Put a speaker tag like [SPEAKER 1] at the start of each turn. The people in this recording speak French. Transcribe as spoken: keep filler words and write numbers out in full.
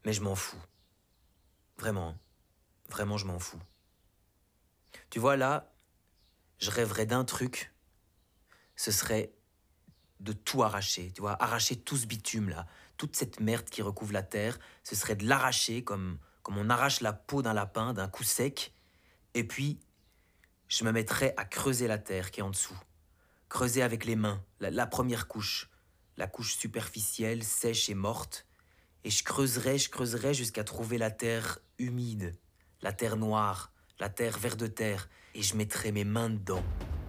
[SPEAKER 1] Mais je m'en fous. Vraiment. Vraiment, je m'en fous. Tu vois, là, je rêverais d'un truc. Ce serait de tout arracher, tu vois, arracher tout ce bitume là, toute cette merde qui recouvre la terre, ce serait de l'arracher comme, comme on arrache la peau d'un lapin d'un coup sec, et puis je me mettrais à creuser la terre qui est en dessous, creuser avec les mains, la, la première couche, la couche superficielle, sèche et morte, et je creuserais, je creuserais jusqu'à trouver la terre humide, la terre noire, la terre vert de terre, et je mettrais mes mains dedans.